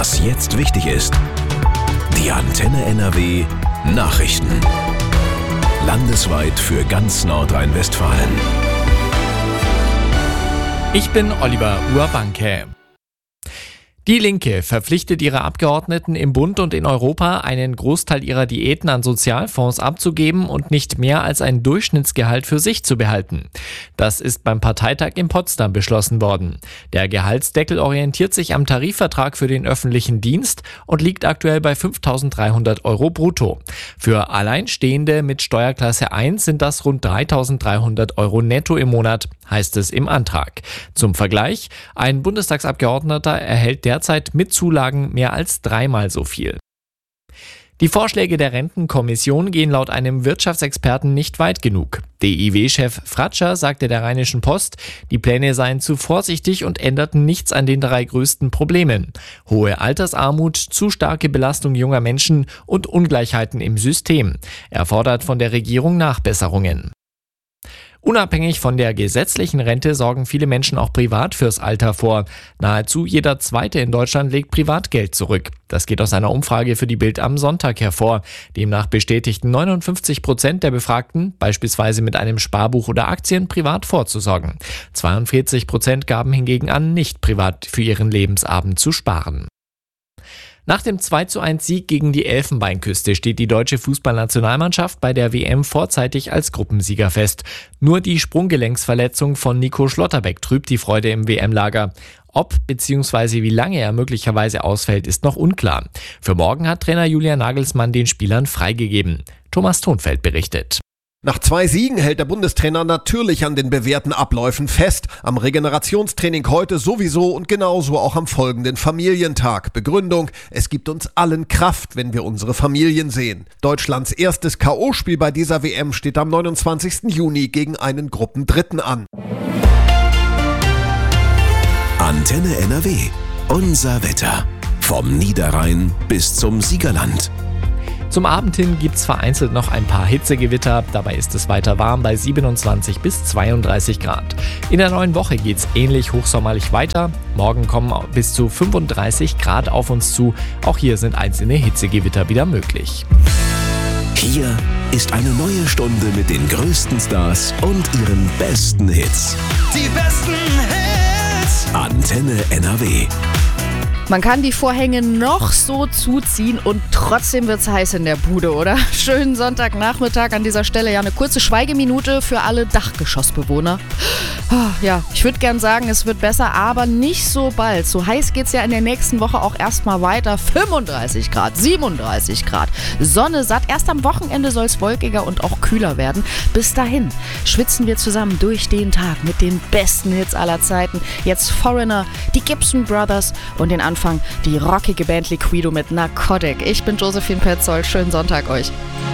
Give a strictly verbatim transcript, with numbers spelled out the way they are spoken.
Was jetzt wichtig ist. Die Antenne N R W Nachrichten. Landesweit für ganz Nordrhein-Westfalen. Ich bin Oliver Urbanke. Die Linke verpflichtet ihre Abgeordneten im Bund und in Europa, einen Großteil ihrer Diäten an Sozialfonds abzugeben und nicht mehr als ein Durchschnittsgehalt für sich zu behalten. Das ist beim Parteitag in Potsdam beschlossen worden. Der Gehaltsdeckel orientiert sich am Tarifvertrag für den öffentlichen Dienst und liegt aktuell bei fünftausenddreihundert Euro brutto. Für Alleinstehende mit Steuerklasse eins sind das rund dreitausenddreihundert Euro netto im Monat, heißt es im Antrag. Zum Vergleich, ein Bundestagsabgeordneter erhält derzeit mit Zulagen mehr als dreimal so viel. Die Vorschläge der Rentenkommission gehen laut einem Wirtschaftsexperten nicht weit genug. D I W-Chef Fratscher sagte der Rheinischen Post, die Pläne seien zu vorsichtig und änderten nichts an den drei größten Problemen: hohe Altersarmut, zu starke Belastung junger Menschen und Ungleichheiten im System. Er fordert von der Regierung Nachbesserungen. Unabhängig von der gesetzlichen Rente sorgen viele Menschen auch privat fürs Alter vor. Nahezu jeder Zweite in Deutschland legt Privatgeld zurück. Das geht aus einer Umfrage für die Bild am Sonntag hervor. Demnach bestätigten neunundfünfzig Prozent der Befragten, beispielsweise mit einem Sparbuch oder Aktien privat vorzusorgen. zweiundvierzig Prozent gaben hingegen an, nicht privat für ihren Lebensabend zu sparen. Nach dem zwei zu eins Sieg gegen die Elfenbeinküste steht die deutsche Fußballnationalmannschaft bei der W M vorzeitig als Gruppensieger fest. Nur die Sprunggelenksverletzung von Nico Schlotterbeck trübt die Freude im W M-Lager. Ob bzw. wie lange er möglicherweise ausfällt, ist noch unklar. Für morgen hat Trainer Julian Nagelsmann den Spielern freigegeben. Thomas Thonfeld berichtet. Nach zwei Siegen hält der Bundestrainer natürlich an den bewährten Abläufen fest. Am Regenerationstraining heute sowieso und genauso auch am folgenden Familientag. Begründung: Es gibt uns allen Kraft, wenn wir unsere Familien sehen. Deutschlands erstes K O-Spiel bei dieser W M steht am neunundzwanzigsten Juni gegen einen Gruppendritten an. Antenne N R W. Unser Wetter. Vom Niederrhein bis zum Siegerland. Zum Abend hin gibt's vereinzelt noch ein paar Hitzegewitter. Dabei ist es weiter warm bei siebenundzwanzig bis zweiunddreißig Grad. In der neuen Woche geht's ähnlich hochsommerlich weiter. Morgen kommen bis zu fünfunddreißig Grad auf uns zu. Auch hier sind einzelne Hitzegewitter wieder möglich. Hier ist eine neue Stunde mit den größten Stars und ihren besten Hits. Die besten Hits. Antenne N R W. Man kann die Vorhänge noch so zuziehen und trotzdem wird's heiß in der Bude, oder? Schönen Sonntagnachmittag an dieser Stelle. Ja, eine kurze Schweigeminute für alle Dachgeschossbewohner. Ja, ich würde gern sagen, es wird besser, aber nicht so bald. So heiß geht's ja in der nächsten Woche auch erstmal weiter. fünfunddreißig Grad, siebenunddreißig Grad. Sonne satt. Erst am Wochenende soll's wolkiger und auch kühler werden. Bis dahin schwitzen wir zusammen durch den Tag mit den besten Hits aller Zeiten. Jetzt Foreigner, die Gibson Brothers und den Anfang die rockige Band Liquido mit Narcotic. Ich bin Josephine Petzold. Schönen Sonntag euch.